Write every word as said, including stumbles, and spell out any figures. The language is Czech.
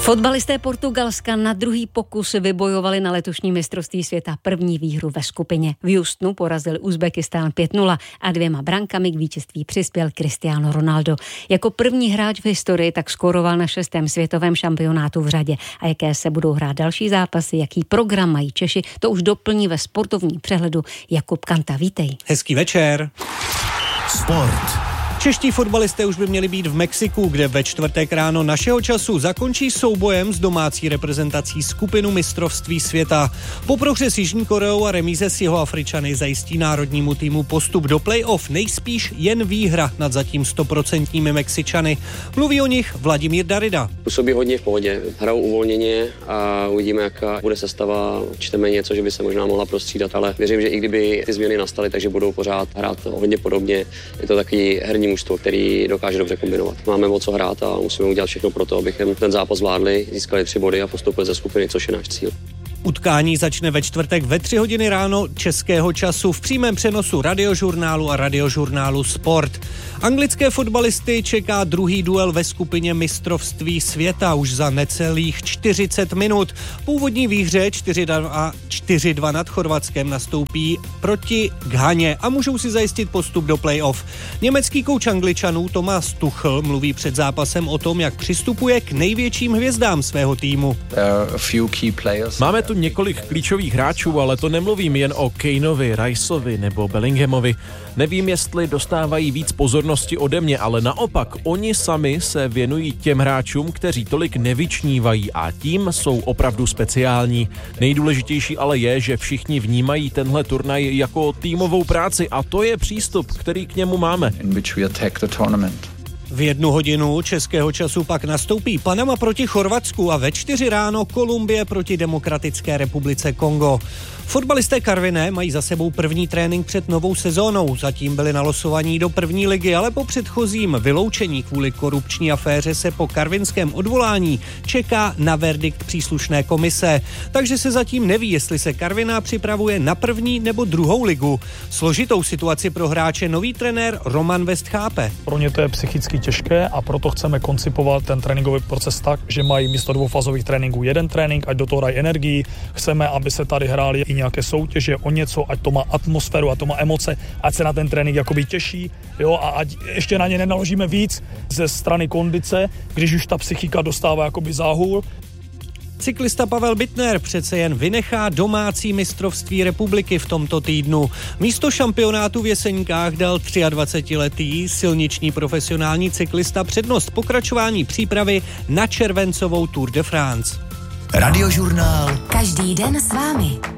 Fotbalisté Portugalska na druhý pokus vybojovali na letošní mistrovství světa první výhru ve skupině. V Houstonu porazili Uzbekistán pět nula a dvěma brankami k vítězství přispěl Cristiano Ronaldo. Jako první hráč v historii tak skóroval na šestém světovém šampionátu v řadě. A jaké se budou hrát další zápasy, jaký program mají Češi, to už doplní ve sportovním přehledu Jakub Kanta. Vítej. Hezký večer. Sport. Čeští fotbalisté už by měli být v Mexiku, kde ve čtvrtek ráno našeho času zakončí soubojem s domácí reprezentací skupinu mistrovství světa. Po prohře s Jižní Koreou a remíze s Jihoafričany zajistí národnímu týmu postup do play-off, nejspíš jen výhra nad zatím stoprocentními Mexičany. Mluví o nich Vladimír Darida. Působí hodně v pohodě, hrajou uvolněně a uvidíme, jaká bude sestava. Čteme něco, že by se možná mohla prostřídat, ale věřím, že i kdyby ty změny nastaly, takže budou pořád hrát hodně podobně. Je to takový herní mužstvo, který dokáže dobře kombinovat. Máme o co hrát a musíme udělat všechno pro to, abychom ten zápas zvládli, získali tři body a postupili ze skupiny, což je náš cíl. Utkání začne ve čtvrtek ve tři hodiny ráno českého času v přímém přenosu Radiožurnálu a Radiožurnálu Sport. Anglické fotbalisty čeká druhý duel ve skupině mistrovství světa už za necelých čtyřicet minut. Po úvodní výhře čtyři dva nad Chorvatskem nastoupí proti Ghaně a můžou si zajistit postup do play-off. Německý kouč Angličanů Thomas Tuchel mluví před zápasem o tom, jak přistupuje k největším hvězdám svého týmu. Máme tu několik klíčových hráčů, ale to nemluvím jen o Kaneovi, Riceovi nebo Bellinghamovi. Nevím, jestli dostávají víc pozornosti ode mě, ale naopak oni sami se věnují těm hráčům, kteří tolik nevyčnívají a tím jsou opravdu speciální. Nejdůležitější ale je, že všichni vnímají tenhle turnaj jako týmovou práci a to je přístup, který k němu máme. V jednu hodinu českého času pak nastoupí Panama proti Chorvatsku a ve čtyři ráno Kolumbie proti Demokratické republice Kongo. Fotbalisté Karviné mají za sebou první trénink před novou sezónou. Zatím byli nalosovaní do první ligy, ale po předchozím vyloučení kvůli korupční aféře se po karvinském odvolání čeká na verdikt příslušné komise. Takže se zatím neví, jestli se Karviná připravuje na první nebo druhou ligu. Složitou situaci pro hráče nový trenér Roman West chápe. Pro ně to je psychicky těžké a proto chceme koncipovat ten tréninkový proces tak, že mají místo dvoufázových tréninků jeden trénink, ať do toho dají energii. Chceme, aby se tady hráli i nějaké soutěže o něco, ať to má atmosféru, ať to má emoce, ať se na ten trénink jakoby těší, jo, a ať ještě na ně nenaložíme víc ze strany kondice, když už ta psychika dostává jakoby záhul. Cyklista Pavel Bittner přece jen vynechá domácí mistrovství republiky v tomto týdnu. Místo šampionátu v Jeseníkách dal dvacetiletý silniční profesionální cyklista přednost pokračování přípravy na červencovou Tour de France. Radiožurnál. Každý den s vámi.